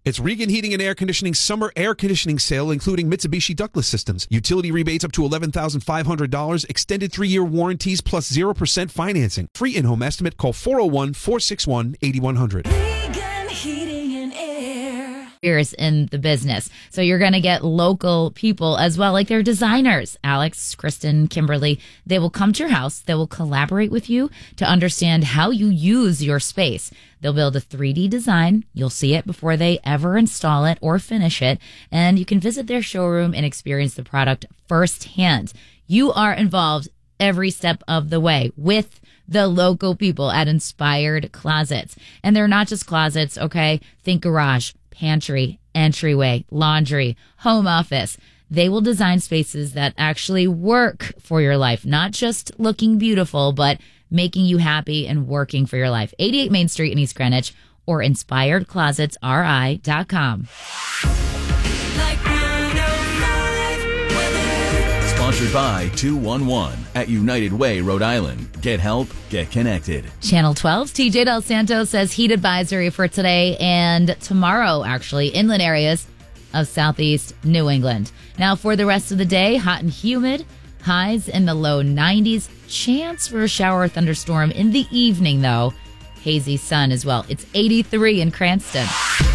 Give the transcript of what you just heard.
It's Regan Heating and Air Conditioning Summer Air Conditioning Sale, including Mitsubishi ductless systems. Utility rebates up to $11,500. Extended 3-year warranties plus 0% financing. Free in-home estimate. Call 401-461-8100. Regan Heating and Air. Years in the business. So you're going to get local people as well, like their designers, Alex, Kristen, Kimberly. They will come to your house. They will collaborate with you to understand how you use your space. They'll build a 3D design. You'll see it before they ever install it or finish it. And you can visit their showroom and experience the product firsthand. You are involved every step of the way with the local people at Inspired Closets. And they're not just closets, okay? Think garage, pantry, entryway, laundry, home office. They will design spaces that actually work for your life, not just looking beautiful, but making you happy and working for your life. 88 Main Street in East Greenwich or inspiredclosetsri.com. Like 105 weather. Sponsored by 211 at United Way, Rhode Island. Get help, get connected. Channel 12's TJ Del Santo says heat advisory for today and tomorrow, actually, inland areas of southeast New England. Now for the rest of the day, hot and humid. Highs in the low 90s. Chance for a shower or thunderstorm in the evening, though. Hazy sun as well. It's 83 in Cranston.